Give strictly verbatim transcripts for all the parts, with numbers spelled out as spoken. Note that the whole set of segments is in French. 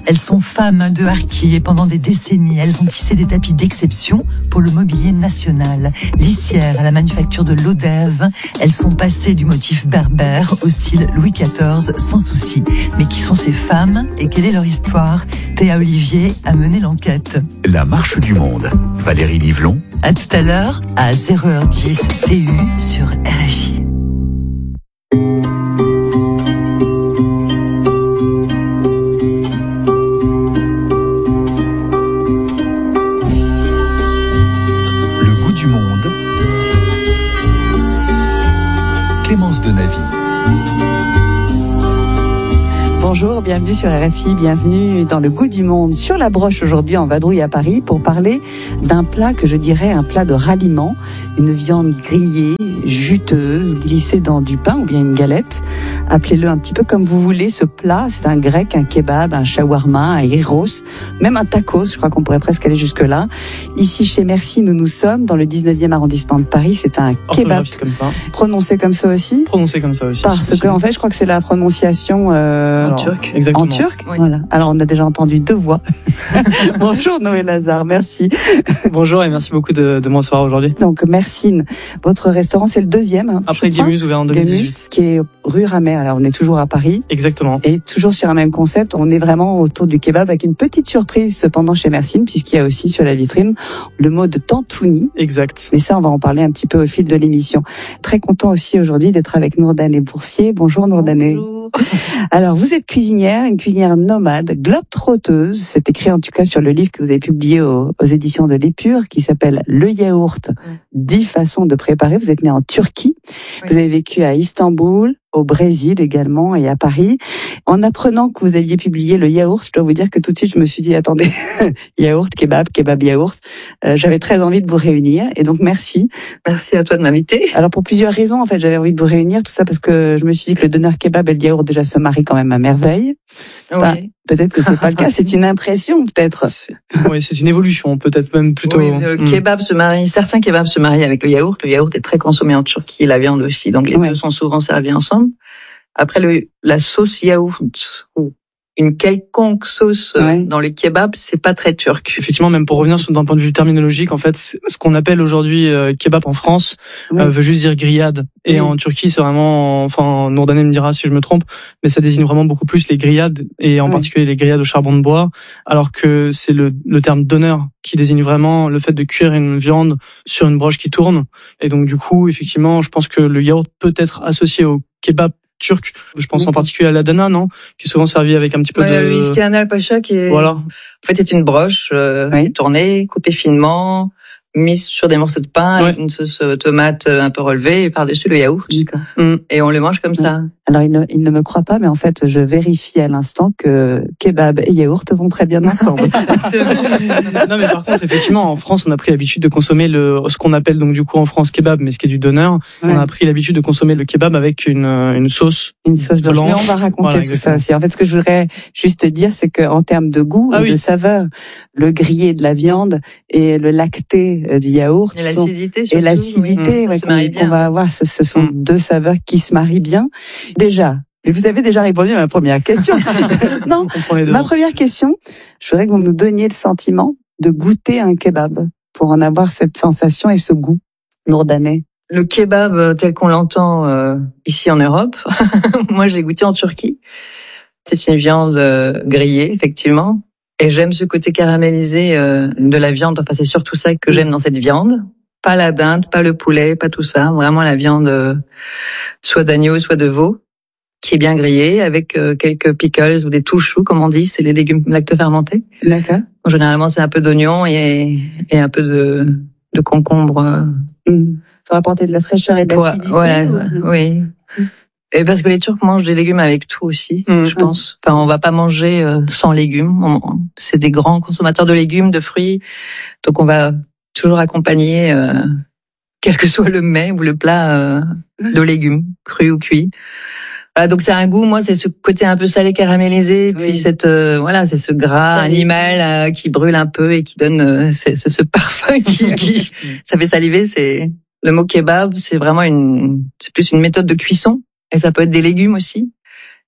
Elles sont femmes de harki et pendant des décennies, elles ont tissé des tapis d'exception pour le mobilier national. Lissières à la manufacture de l'Odève, elles sont passées du motif berbère au style Louis quatorze sans souci. Mais qui sont ces femmes et quelle est leur histoire? Théa Olivier a mené l'enquête. La marche du monde. Valérie Livlon. À tout à l'heure, à zéro heure dix T U sur R F I. Le goût du monde. Clémence Denavy. Bonjour, bienvenue sur R F I, bienvenue dans le goût du monde. Sur la broche aujourd'hui en vadrouille à Paris pour parler d'un plat que je dirais un plat de ralliement, une viande grillée, juteuse, glissée dans du pain ou bien une galette. Appelez-le un petit peu comme vous voulez, ce plat, c'est un grec, un kebab, un shawarma, un gyros, même un tacos, je crois qu'on pourrait presque aller jusque là. Ici chez Merci, nous nous sommes dans le dix-neuvième arrondissement de Paris, c'est un kebab comme ça. Prononcé comme ça aussi. Prononcé comme ça aussi. Parce que en fait, je crois que c'est la prononciation euh, en turc. Exactement. En turc, Oui. Voilà. Alors on a déjà entendu deux voix. Bonjour Noé Lazare, merci. Bonjour et merci beaucoup de, de me recevoir aujourd'hui. Donc Mercine, votre restaurant c'est le deuxième. Hein, Après Guémus, ouvert en deux mille dix-huit. Guémus, qui est rue Ramet. Alors on est toujours à Paris. Exactement. Et toujours sur un même concept. On est vraiment autour du kebab avec une petite surprise cependant chez Mercine, puisqu'il y a aussi sur la vitrine le mot de tantouni. Exact. Mais ça, on va en parler un petit peu au fil de l'émission. Très content aussi aujourd'hui d'être avec Nourdaneh Boursier. Bonjour Nourdaneh. Bonjour. Alors, vous êtes cuisinière, une cuisinière nomade, globe-trotteuse. C'est écrit en tout cas sur le livre que vous avez publié aux, aux éditions de l'Épure, qui s'appelle Le yaourt, dix façons de préparer. Vous êtes née en Turquie. Oui. Vous avez vécu à Istanbul, au Brésil également et à Paris. En apprenant que vous aviez publié le yaourt, je dois vous dire que tout de suite je me suis dit attendez, yaourt, kebab, kebab, yaourt. Euh, j'avais très envie de vous réunir et donc merci. Merci à toi de m'inviter. Alors pour plusieurs raisons en fait, j'avais envie de vous réunir, tout ça parce que je me suis dit que le doner kebab et le yaourt déjà se marient quand même à merveille. Oui. Enfin, peut-être que c'est pas le cas, c'est une impression peut-être. Oui, c'est une évolution, peut-être même plutôt. Oui, le hmm. kebab se marie, certains kebabs se marient avec le yaourt. Le yaourt est très consommé en Turquie et la viande aussi, donc les oui. deux sont souvent servis ensemble. Après le, la sauce yaourt ou une quelconque sauce ouais. dans le kebab, c'est pas très turc. Effectivement, même pour revenir sur d'un point de vue terminologique, en fait, ce qu'on appelle aujourd'hui euh, kebab en France oui. euh, veut juste dire grillade. Et oui. en Turquie, c'est vraiment, enfin, Nourdaneh me dira si je me trompe, mais ça désigne vraiment beaucoup plus les grillades et en oui. particulier les grillades au charbon de bois, alors que c'est le, le terme doner qui désigne vraiment le fait de cuire une viande sur une broche qui tourne. Et donc du coup, effectivement, je pense que le yaourt peut être associé au kebab turc, je pense mmh. en particulier à l'Adana, non, qui est souvent servi avec un petit peu ouais, de. Le whisky Anal Pacha, qui est. Voilà. En fait, c'est une broche euh, oui. tournée, coupée finement, mise sur des morceaux de pain, ouais. avec une sauce tomate un peu relevée, et par-dessus le yaourt. Mmh. Et on le mange comme mmh. ça. Alors, il ne, il ne me croit pas, mais en fait, je vérifie à l'instant que kebab et yaourt vont très bien ensemble. Non, mais par contre, effectivement, en France, on a pris l'habitude de consommer le, ce qu'on appelle donc du coup en France kebab, mais ce qui est du doner. Ouais. On a pris l'habitude de consommer le kebab avec une, une sauce. Une sauce blanche. Mais on va raconter voilà, tout exactement. ça aussi. En fait, ce que je voudrais juste dire, c'est que en termes de goût ah, et oui. de saveur, le grillé de la viande et le lacté du yaourt et l'acidité, surtout, et l'acidité oui. ouais, qu'on, qu'on va avoir, ce, ce sont mmh. deux saveurs qui se marient bien. Déjà, mais vous avez déjà répondu à ma première question. Non, ma première question, je voudrais que vous nous donniez le sentiment de goûter un kebab pour en avoir cette sensation et ce goût. Nourdaneh. Le kebab tel qu'on l'entend euh, ici en Europe, moi je l'ai goûté en Turquie. C'est une viande euh, grillée, effectivement. Et j'aime ce côté caramélisé euh, de la viande. Enfin, c'est surtout ça que j'aime dans cette viande. Pas la dinde, pas le poulet, pas tout ça. Vraiment la viande, euh, soit d'agneau, soit de veau, qui est bien grillée, avec euh, quelques pickles ou des touchous, comme on dit. C'est les légumes lactofermentés. D'accord. Bon, généralement, c'est un peu d'oignon et, et un peu de, de concombre. Euh. Mmh. Pour apporter de la fraîcheur et de l'acidité. Voilà, ou... oui. Et parce que les Turcs mangent des légumes avec tout aussi, mmh. je pense. Enfin, on va pas manger euh, sans légumes. On, c'est des grands consommateurs de légumes, de fruits. Donc, on va toujours accompagner, euh, quel que soit le mets ou le plat, euh, de légumes, crus ou cuits. Voilà, donc c'est un goût, moi, c'est ce côté un peu salé caramélisé, oui. puis cette, euh, voilà, c'est ce gras salé. animal euh, qui brûle un peu et qui donne euh, ce, ce parfum qui, qui, ça fait saliver. C'est le mot kebab, c'est vraiment une, c'est plus une méthode de cuisson. Et ça peut être des légumes aussi.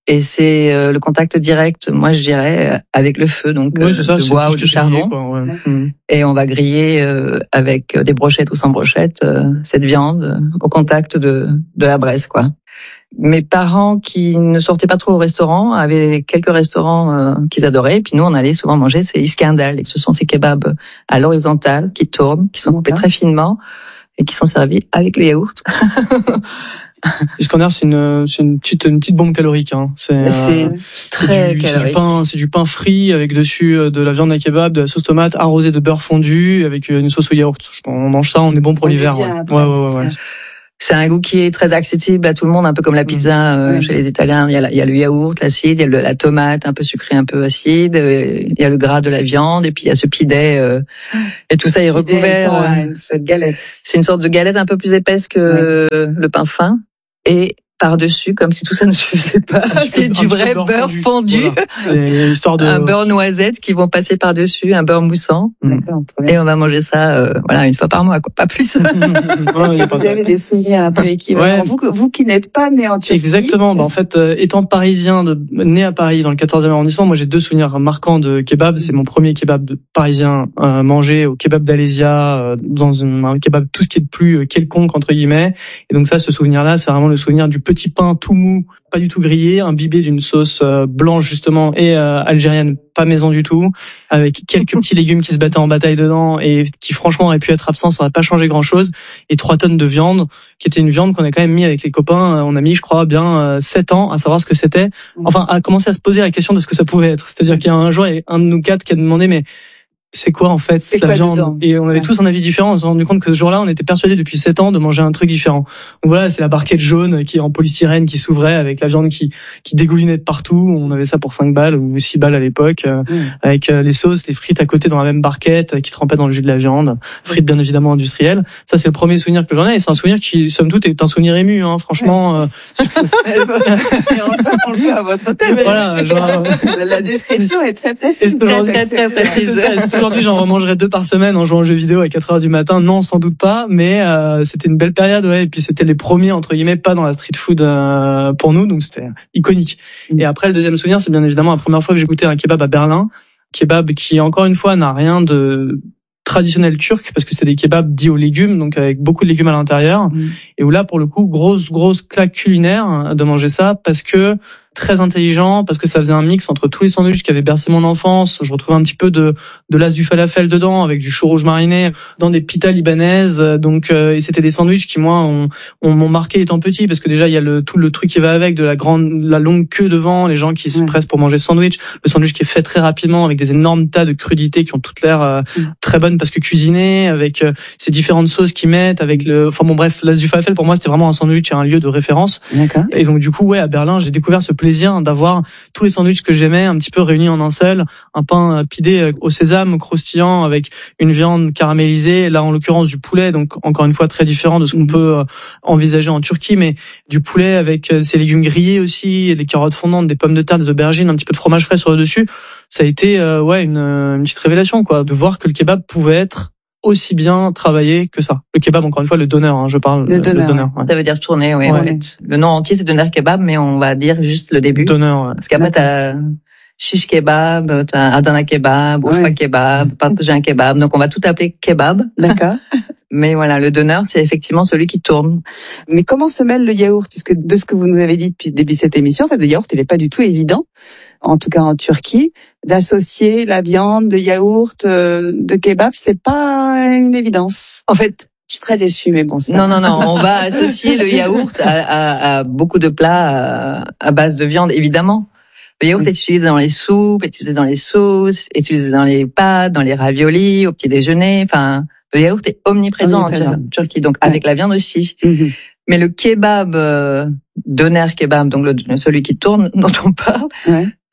Et c'est euh, le contact direct, moi je dirais, avec le feu, donc oui, c'est ça, de c'est bois ou de charbon. Grillé, quoi, ouais. Mmh. Et on va griller euh, avec des brochettes ou sans brochettes euh, cette viande euh, au contact de de la braise, quoi. Mes parents qui ne sortaient pas trop au restaurant avaient quelques restaurants euh, qu'ils adoraient. Et puis nous, on allait souvent manger ces iskandal. Et ce sont ces kebabs à l'horizontale qui tournent, qui sont coupés très finement et qui sont servis avec le yaourt. Iskandar, c'est une, c'est une petite, une petite bombe calorique, hein. C'est, c'est euh, très c'est du, calorique. C'est du pain, c'est du pain frit avec dessus de la viande à kebab, de la sauce tomate arrosée de beurre fondu avec une sauce au yaourt. On mange ça, on est bon pour on l'hiver. Ouais. Ouais, ouais, ouais, ouais. C'est un goût qui est très accessible à tout le monde, un peu comme la pizza euh, oui. Chez les Italiens. Il y a, la, il y a le yaourt, l'acide, il y a le, la tomate un peu sucrée, un peu acide. Euh, il y a le gras de la viande et puis il y a ce pidet. Euh, et tout ça est recouvert. Euh, cette galette. C'est une sorte de galette un peu plus épaisse que oui. le pain fin. Et par-dessus, comme si tout ça ne suffisait pas, c'est du vrai beurre, beurre fondu, fondu. Voilà. Histoire de... un beurre noisette qui vont passer par-dessus, un beurre moussant. D'accord, et on va manger ça, euh, voilà, une fois par mois, quoi, pas plus. Est-ce que vous avez des souvenirs un peu équivalents, ouais. vous, vous qui n'êtes pas né en Turquie? Exactement. Bah, en fait, euh, étant parisien, de, né à Paris, dans le quatorzième arrondissement, moi j'ai deux souvenirs marquants de kebab. C'est mon premier kebab de parisien euh, mangé au kebab d'Alésia, euh, dans un, un kebab tout ce qui est de plus euh, quelconque entre guillemets. Et donc ça, ce souvenir-là, c'est vraiment le souvenir du petit pain tout mou, pas du tout grillé, imbibé d'une sauce euh, blanche justement et euh, algérienne, pas maison du tout, avec quelques petits légumes qui se battaient en bataille dedans et qui franchement auraient pu être absents, ça n'aurait pas changé grand-chose, et trois tonnes de viande, qui était une viande qu'on a quand même mis avec les copains, on a mis je crois bien euh, sept ans à savoir ce que c'était, enfin à commencer à se poser la question de ce que ça pouvait être, c'est-à-dire qu'il y a un jour, il y a un de nous quatre qui a demandé mais c'est quoi en fait c'est la viande dedans? Et on avait ouais. tous un avis différent. On s'est rendu compte que ce jour-là, on était persuadés depuis sept ans de manger un truc différent. Donc voilà, c'est la barquette jaune qui est en polystyrène qui s'ouvrait avec la viande qui qui dégoulinait de partout. On avait ça pour cinq balles ou six balles à l'époque, mmh. avec les sauces, les frites à côté dans la même barquette qui trempaient dans le jus de la viande, frites bien évidemment industrielles. Ça c'est le premier souvenir que j'en ai et c'est un souvenir qui somme toute est un souvenir ému. Hein, franchement. Ouais. Euh, et on le fait, on le fait à votre tête. Voilà, genre, la, la description est très précise. Très très très précise. Aujourd'hui, j'en remangerai deux par semaine en jouant aux jeux vidéo à quatre heures du matin. Non, sans doute pas, mais euh, c'était une belle période, ouais. Et puis c'était les premiers entre guillemets pas dans la street food euh, pour nous, donc c'était iconique. Mmh. Et après, le deuxième souvenir, c'est bien évidemment la première fois que j'ai goûté un kebab à Berlin, kebab qui encore une fois n'a rien de traditionnel turc parce que c'était des kebabs dits aux légumes, donc avec beaucoup de légumes à l'intérieur. Mmh. Et où là, pour le coup, grosse grosse claque culinaire de manger ça parce que très intelligent, parce que ça faisait un mix entre tous les sandwichs qui avaient bercé mon enfance. Je retrouvais un petit peu de de l'as du falafel dedans, avec du chou rouge mariné, dans des pitas libanaises. Donc, euh, et c'était des sandwichs qui moi ont, ont m'ont marqué étant petit, parce que déjà il y a le tout le truc qui va avec, de la grande, la longue queue devant, les gens qui se ouais. pressent pour manger ce sandwich, le sandwich qui est fait très rapidement avec des énormes tas de crudités qui ont toutes l'air euh, mmh. très bonnes parce que cuisinées, avec euh, ces différentes sauces qu'ils mettent, avec le, enfin bon bref, l'as du falafel pour moi c'était vraiment un sandwich et un lieu de référence. D'accord. Et donc du coup ouais à Berlin j'ai découvert ce plaisir d'avoir tous les sandwichs que j'aimais un petit peu réunis en un seul, un pain pidé au sésame croustillant avec une viande caramélisée, là en l'occurrence du poulet, donc encore une fois très différent de ce qu'on peut envisager en Turquie, mais du poulet avec ses légumes grillés aussi, des carottes fondantes, des pommes de terre, des aubergines, un petit peu de fromage frais sur le dessus. Ça a été euh, ouais une, une petite révélation quoi, de voir que le kebab pouvait être aussi bien travaillé que ça. Le kebab, encore une fois, le donneur, hein, je parle. Le donneur. Le donneur ouais. Ça veut dire tourner, oui. Ouais. Ouais. Le nom entier, c'est donneur kebab, mais on va dire juste le début. Donneur, ouais. Parce qu'après, t'as shish kebab, t'as Adana kebab, Urfa ouais. kebab, Patlıcan kebab. Donc, on va tout appeler kebab. D'accord. Mais voilà, le donneur, c'est effectivement celui qui tourne. Mais comment se mêle le yaourt? Puisque de ce que vous nous avez dit depuis le début de cette émission, en fait, le yaourt, il n'est pas du tout évident, en tout cas en Turquie, d'associer la viande, le yaourt, euh, de kebab, c'est pas une évidence. En fait, je suis très déçue, mais bon, c'est non, non, non, on va associer le yaourt à, à, à beaucoup de plats à, à base de viande, évidemment. Le yaourt oui. est utilisé dans les soupes, est utilisé dans les sauces, est utilisé dans les pâtes, dans les raviolis, au petit déjeuner, enfin... Le yaourt est omniprésent, omniprésent. en Turquie, donc ouais. avec la viande aussi. Mm-hmm. Mais le kebab, euh, doner kebab, donc le, celui qui tourne, dont on parle, ouais.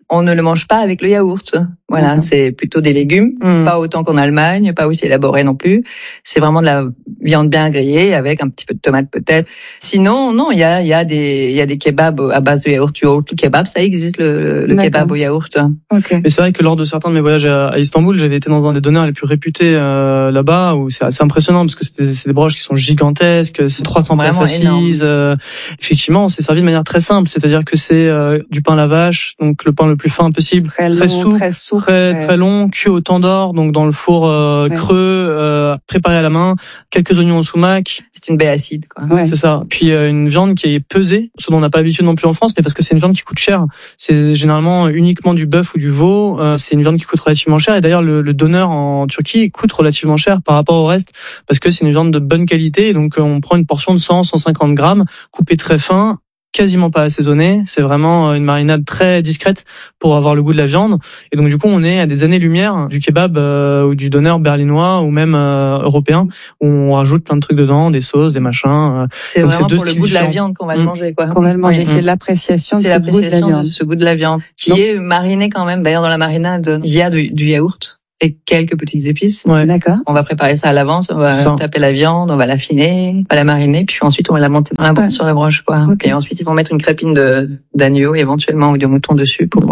on ne le mange pas avec le yaourt. Voilà, mmh. c'est plutôt des légumes, mmh. pas autant qu'en Allemagne, pas aussi élaboré non plus. C'est vraiment de la viande bien grillée avec un petit peu de tomate peut-être. Sinon, non, il y a il y a des il y a des kebabs à base de yaourt, yaourt ou kebab, ça existe le, le kebab au yaourt. Okay. Mais c'est vrai que lors de certains de mes voyages à, à Istanbul, j'avais été dans un des donneurs les plus réputés euh, là-bas, où c'est assez impressionnant parce que c'est des, c'est des broches qui sont gigantesques, c'est trois cents places assises. Euh, effectivement, c'est servi de manière très simple, c'est-à-dire que c'est euh, du pain à la vache, donc le pain le plus fin possible, très, très long, souple, très, souple, très, ouais. très long, cuit au tandoor, donc dans le four euh, ouais. creux, euh, préparé à la main, quelques oignons au sumac. C'est une baie acide, quoi. Ouais. C'est ça. Puis euh, une viande qui est pesée, ce dont on n'a pas l'habitude non plus en France, mais parce que c'est une viande qui coûte cher. C'est généralement uniquement du bœuf ou du veau. Euh, c'est une viande qui coûte relativement cher. Et d'ailleurs, le, le donneur en Turquie coûte relativement cher par rapport au reste, parce que c'est une viande de bonne qualité. Et donc, euh, on prend une portion de cent à cent cinquante grammes, coupée très fin, quasiment pas assaisonné, c'est vraiment une marinade très discrète pour avoir le goût de la viande. Et donc du coup, on est à des années-lumière du kebab euh, ou du donneur berlinois ou même euh, européen, où on rajoute plein de trucs dedans, des sauces, des machins. Euh. C'est donc vraiment c'est pour le goût de la viande qu'on va mmh. le manger, quoi. Qu'on va le manger, oui. c'est l'appréciation de c'est ce l'appréciation goût de la viande. De ce goût de la viande, qui donc, est mariné quand même. D'ailleurs, dans la marinade, il y a du, du yaourt et quelques petites épices. Ouais. D'accord. On va préparer ça à l'avance, on va taper la viande, on va l'affiner, on va la mariner, puis ensuite on va la monter dans la broche, ouais. sur la broche, quoi. Okay. Et ensuite ils vont mettre une crépine de d'agneau éventuellement ou de mouton dessus pour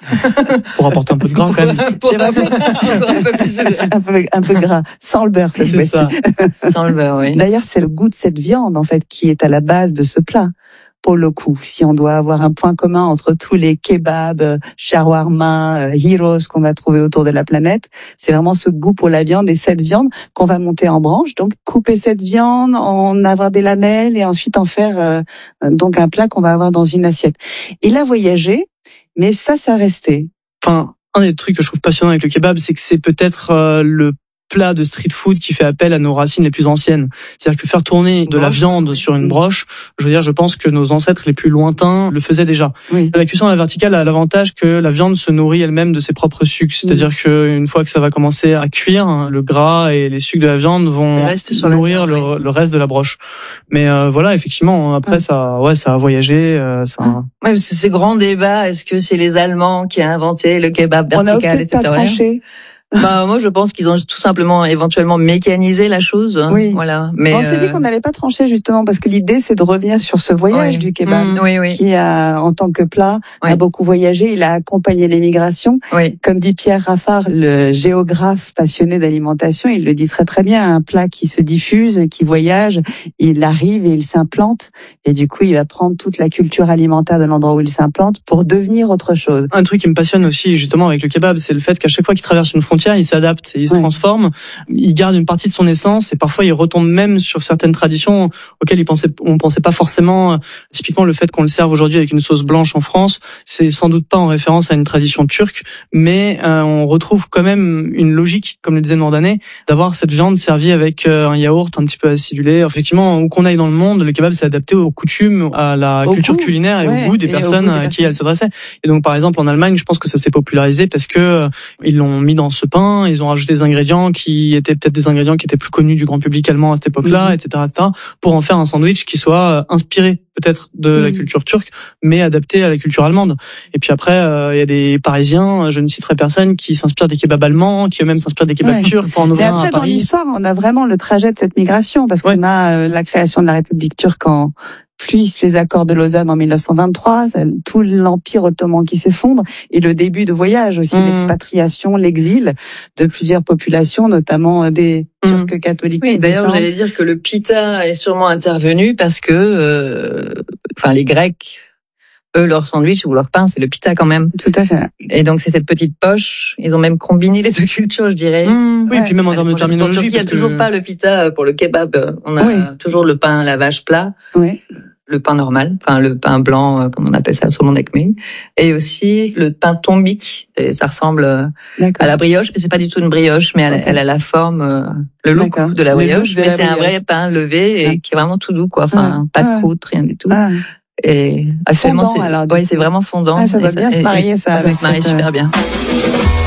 pour apporter un peu de gras quand même. Pour un peu, un peu plus de... un peu un peu gras, sans le beurre cette fois-ci. Sans le beurre, oui. D'ailleurs, c'est le goût de cette viande en fait qui est à la base de ce plat. Pour le coup, si on doit avoir un point commun entre tous les kebabs, shawarma, gyros qu'on va trouver autour de la planète, c'est vraiment ce goût pour la viande et cette viande qu'on va monter en branches. Donc, couper cette viande, en avoir des lamelles et ensuite en faire euh, donc un plat qu'on va avoir dans une assiette. Il a voyagé, mais ça, ça restait. Enfin, un des trucs que je trouve passionnant avec le kebab, c'est que c'est peut-être euh, le plat de street food qui fait appel à nos racines les plus anciennes. C'est-à-dire que faire tourner de la viande sur une broche, je veux dire, je pense que nos ancêtres les plus lointains le faisaient déjà. Oui. La cuisson à la verticale a l'avantage que la viande se nourrit elle-même de ses propres sucres. C'est-à-dire oui. qu'une fois que ça va commencer à cuire, le gras et les sucres de la viande vont nourrir viande, le, oui. le reste de la broche. Mais euh, voilà, effectivement, après ouais. ça, ouais, ça a voyagé. Euh, ça. Ouais, parce que ces grands débats, est-ce que c'est les Allemands qui ont inventé le kebab vertical, On a peut-être et cetera. Pas tranché. Bah moi je pense qu'ils ont tout simplement éventuellement mécanisé la chose. Oui. Voilà. Mais on s'est euh... dit qu'on n'allait pas trancher justement parce que l'idée c'est de revenir sur ce voyage oui. du kebab mmh, oui, oui. qui a en tant que plat oui. a beaucoup voyagé. Il a accompagné l'émigration. Oui. Comme dit Pierre Raffard, le géographe passionné d'alimentation, il le dit très très bien. Un plat qui se diffuse, qui voyage, il arrive et il s'implante et du coup il va prendre toute la culture alimentaire de l'endroit où il s'implante pour devenir autre chose. Un truc qui me passionne aussi justement avec le kebab, c'est le fait qu'à chaque fois qu'il traverse une frontière, il s'adapte et il se ouais. transforme, il garde une partie de son essence et parfois il retombe même sur certaines traditions auxquelles il pensait, on pensait pas forcément. Typiquement le fait qu'on le serve aujourd'hui avec une sauce blanche en France, c'est sans doute pas en référence à une tradition turque, mais euh, on retrouve quand même une logique, comme le disait Nourdaneh, d'avoir cette viande servie avec euh, un yaourt un petit peu acidulé. Effectivement, où qu'on aille dans le monde, le kebab s'est adapté aux coutumes, à la au culture goût. culinaire et ouais, au goût des et personnes goût des à qui elle s'adressait. Et donc par exemple en Allemagne, je pense que ça s'est popularisé parce que euh, ils l'ont mis dans ce pain, ils ont rajouté des ingrédients qui étaient peut-être des ingrédients qui étaient plus connus du grand public allemand à cette époque-là, mmh. et cetera, et cetera, pour en faire un sandwich qui soit inspiré peut-être de mmh. la culture turque, mais adapté à la culture allemande. Et puis après, il euh, y a des Parisiens, je ne citerai personne, qui s'inspirent des kebabs allemands, qui eux-mêmes s'inspirent des kebabs ouais. turcs pour en ouvrir un à Paris. Et après, dans l'histoire, on a vraiment le trajet de cette migration, parce ouais. qu'on a euh, la création de la République turque en plus les accords de Lausanne en mille neuf cent vingt-trois, tout l'empire ottoman qui s'effondre et le début de voyage aussi, mmh. l'expatriation, l'exil de plusieurs populations, notamment des mmh. Turcs catholiques. Oui, d'ailleurs, j'allais dire que le pita est sûrement intervenu parce que, euh, enfin, les Grecs, eux, leur sandwich ou leur pain, c'est le pita quand même. Tout à fait. Et donc, c'est cette petite poche. Ils ont même combiné les deux cultures, je dirais. Mmh, oui, ouais. Et puis même en termes de terminologie. Il n'y a toujours que... pas le pita pour le kebab. On a oui. toujours le pain à la vache plat. Oui. Le pain normal, enfin le pain blanc, comme on appelle ça, saumon ekmeği, et aussi le pain tombik. Ça ressemble D'accord. à la brioche, mais c'est pas du tout une brioche, mais elle, okay. elle a la forme, le look D'accord. de la brioche, de mais la c'est brioche. Un vrai pain levé et ah. qui est vraiment tout doux, quoi. Enfin, ah. pas de croûte, rien du tout. Ah. Et fondant, c'est, alors. Ouais, c'est vraiment fondant. Ah, ça doit bien ça, se marier, ça. Ça se marie super bien.